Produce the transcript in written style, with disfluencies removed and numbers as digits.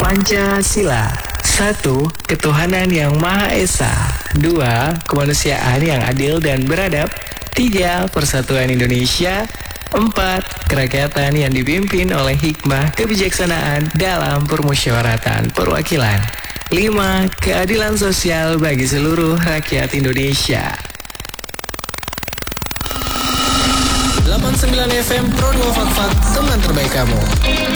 Pancasila. 1. Ketuhanan yang Maha Esa. 2. Kemanusiaan yang adil dan beradab. 3. Persatuan Indonesia. 4. Kerakyatan yang dipimpin oleh hikmah kebijaksanaan dalam permusyawaratan perwakilan. 5. Keadilan sosial bagi seluruh rakyat Indonesia. 89 FM Pro 2 Fak Fak, teman terbaik kamu.